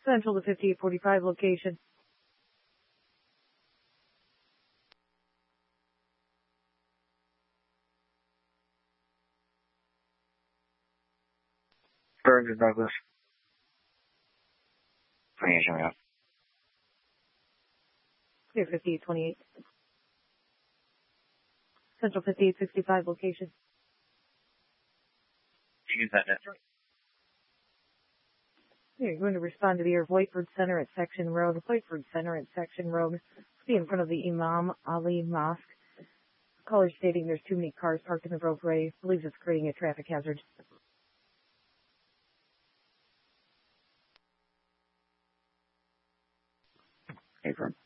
Central to 5845 location. Burns, Douglas. 28, showing up. Clear 5828. Central 5865 location. Use that net. You're going to respond to the Air Whiteford Center at Section Road. Whiteford Center at Section Road. Be in front of the Imam Ali Mosque. Caller stating there's too many cars parked in the roadway. Believes it's creating a traffic hazard. Affirm.